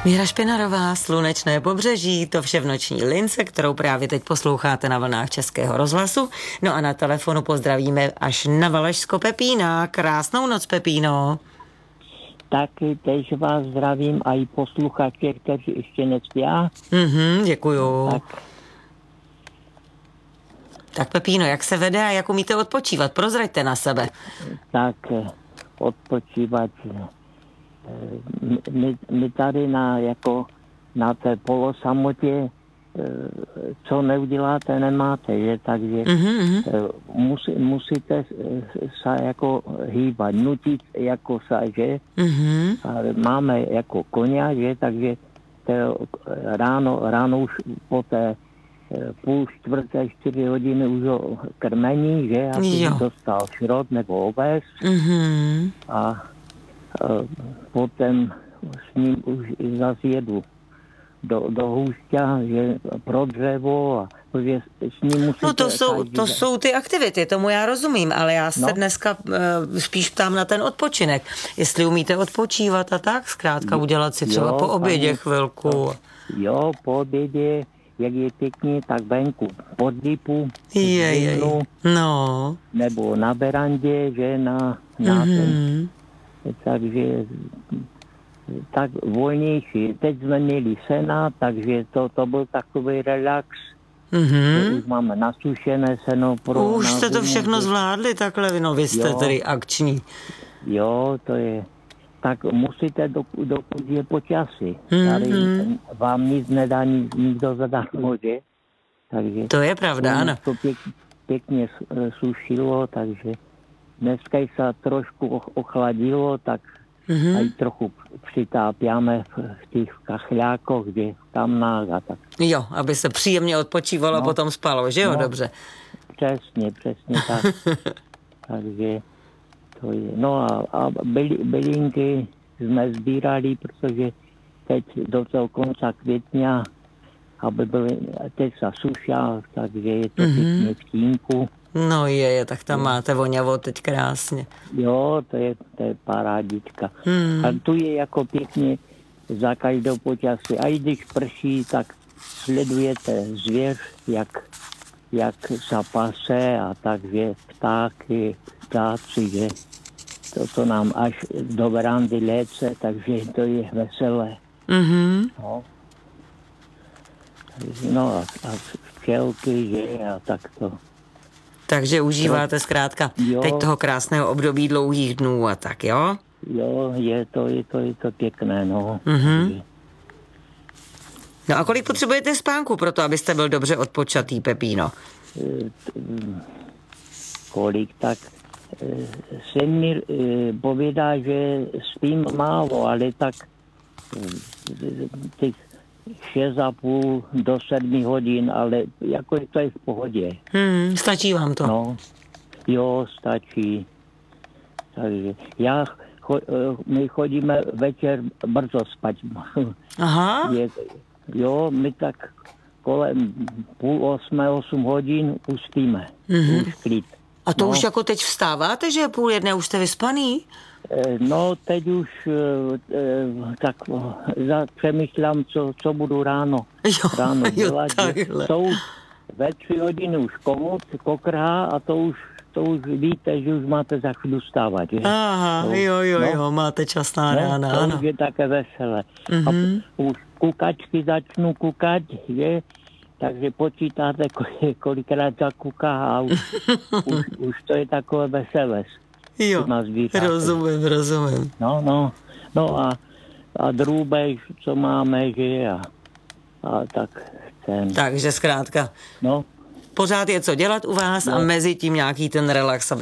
Míra Špinarová, Slunečné pobřeží, to vše v noční lince, kterou právě teď posloucháte na vlnách Českého rozhlasu. No a na telefonu pozdravíme až na Valašsko Pepína. Krásnou noc, Pepíno. Taky tež vás zdravím a i posluchače, kteří ještě nespí. Děkuju. Tak Pepíno, jak se vede a jak umíte odpočívat? Prozraďte na sebe. Tak odpočívat. My tady na té polosamotě, co neuděláte, nemáte, že? Takže musíte se jako hýbat, nutit jako se, že? Máme jako koně, že? Takže ráno už po té 3:30, 4 už ho krmení, že? Aby dostal šrot nebo oves. A potom s ním už zase jedu do hůšťa, že pro dřevo a protože s ním musíte... No to jsou ty aktivity, tomu já rozumím, ale já se dneska spíš ptám na ten odpočinek. Jestli umíte odpočívat a tak, zkrátka udělat si třeba po obědě chvilku. Jo, po obědě, jak je pěkně, tak venku pod lipu, nebo na berandě, že na ten... Takže tak volnější. Teď jsme měli sena, takže to byl takový relax. Už máme nasušené seno. Už jste to všechno zvládli takhle, no vy jste tedy akční. Jo, to je. Tak musíte, dokud je počasí. Tady vám nic nedá nikdo zadarmo, že? Takže to je pravda, ano. To pěkně sušilo, takže dneska se trošku ochladilo, tak aj trochu přitápěme v těch kachlákoch, kde tam nága. Tak. Jo, aby se příjemně odpočívalo a potom spalo, že jo, dobře. Přesně tak. Takže to je. No a bylinky jsme sbírali, protože teď do toho konce května, aby byly, teď se sušá, takže je to pěkně v tínku. No tak tam máte voňavo teď krásně. Jo, to je parádička. A tu je jako pěkně za každou počasí. A i když prší, tak sledujete zvěř, jak se pase a takže ptáci, že to nám až do verandy léce, takže to je veselé. No a včelky, že a tak to. Takže užíváte zkrátka teď toho krásného období dlouhých dnů a tak, jo? Jo, je to pěkné, no. No a kolik potřebujete spánku pro to, abyste byl dobře odpočatý, Pepíno? Kolik, tak se mi povědá, že spím málo, ale tak těch 6,5 do 7 hodin, ale jako to je v pohodě. Stačí vám to? No, jo, stačí. Takže my chodíme večer brzo spať. Aha. My tak kolem 7:30, 8 hodin uspíme. Už klid. A to už jako teď vstáváte, že je 12:30, už jste vyspaný? No, teď už tak přemýšlám, co budu ráno dělat. To už ve 3 hodiny už komut kokrhá a to už víte, že už máte za chvíli vstávat. Že? Aha, jo, máte čas na rána, ano. To už je také veselé. A už kukačky začnu kukat, že? Takže počítáte, kolikrát zakuká a už to je takové veselé. Jo, rozumím. No a drůbež, co máme, že a tak chcem. Takže zkrátka, pořád je co dělat u vás a mezi tím nějaký ten relax, aby